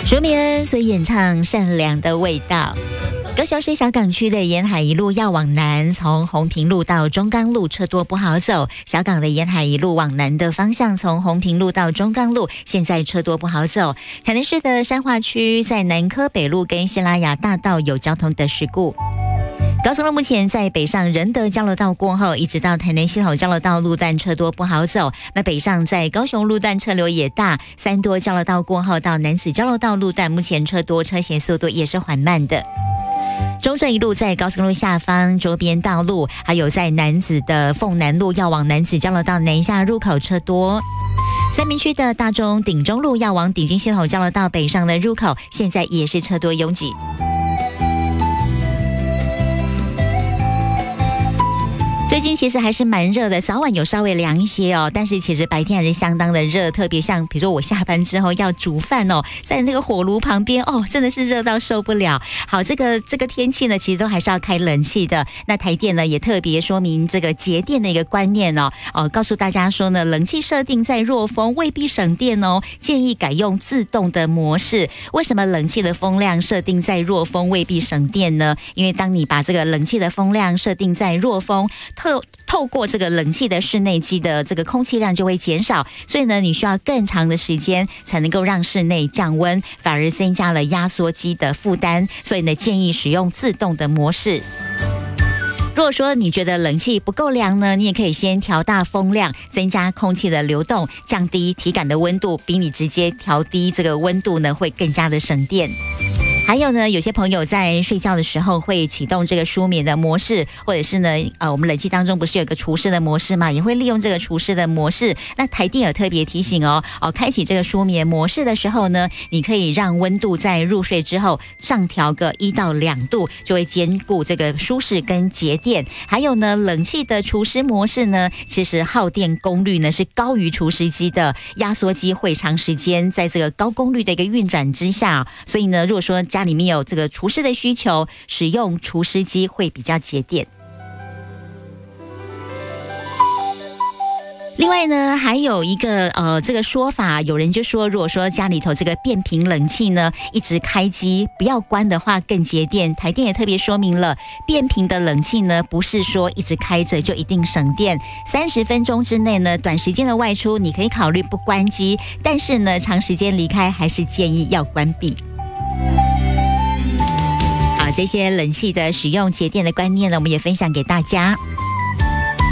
舒米恩所演唱《善良的味道》。高雄市小港区的沿海一路要往南，从红屏路到中钢路车多不好走。小港的沿海一路往南的方向，从红屏路到中钢路，现在车多不好走。台南市的山化区在南科北路跟西拉雅大道有交通的事故。高速路目前在北上仁德交流道过后，一直到台南溪头交流道路段车多不好走。那北上在高雄路段车流也大，三多交流道过后到南子交流道路段，目前车多，车行速度也是缓慢的。中正一路在高速公路下方周边道路，还有在楠梓的凤南路要往楠梓交流道南下入口车多。三民区的大中顶中路要往顶金溪头交流道北上的入口，现在也是车多拥挤。最近其实还是蛮热的，早晚有稍微凉一些哦，但是其实白天还是相当的热，特别像比如说我下班之后要煮饭哦，在那个火炉旁边哦，真的是热到受不了。好，这个天气呢，其实都还是要开冷气的。那台电呢也特别说明这个节电的一个观念哦，告诉大家说呢，冷气设定在弱风未必省电哦，建议改用自动的模式。为什么冷气的风量设定在弱风未必省电呢？因为当你把这个冷气的风量设定在弱风，透过这个冷气的室内机的这个空气量就会减少，所以呢，你需要更长的时间才能够让室内降温，反而增加了压缩机的负担，所以呢，建议使用自动的模式。如果说你觉得冷气不够凉呢，你也可以先调大风量，增加空气的流动，降低体感的温度，比你直接调低这个温度呢，会更加的省电。还有呢，有些朋友在睡觉的时候会启动这个舒眠的模式，或者是呢，我们冷气当中不是有个除湿的模式嘛，也会利用这个除湿的模式。那台电有特别提醒开启这个舒眠模式的时候呢，你可以让温度在入睡之后上调个1到2度，就会兼顾这个舒适跟节电。还有呢，冷气的除湿模式呢，其实耗电功率呢是高于除湿机的，压缩机会长时间在这个高功率的一个运转之下，所以呢，如果说家里面有这个除湿的需求，使用除湿机会比较节电。另外呢，还有一个这个说法，有人就说，如果说家里头这个变频冷气呢一直开机不要关的话更节电。台电也特别说明了，变频的冷气呢不是说一直开着就一定省电，30分钟之内呢短时间的外出你可以考虑不关机，但是呢长时间离开还是建议要关闭。好，这些冷气的使用节电的观念呢，我们也分享给大家。